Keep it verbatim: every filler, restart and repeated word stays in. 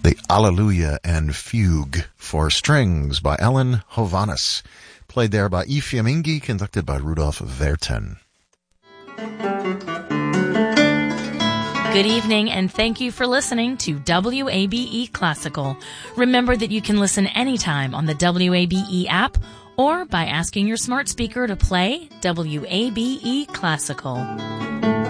the Alleluia and Fugue for Strings by Ellen Hovanes, played there by I Fiammingi, conducted by Rudolf Verten. Good evening, and thank you for listening to W A B E Classical. Remember that you can listen anytime on the W A B E app or by asking your smart speaker to play W A B E Classical.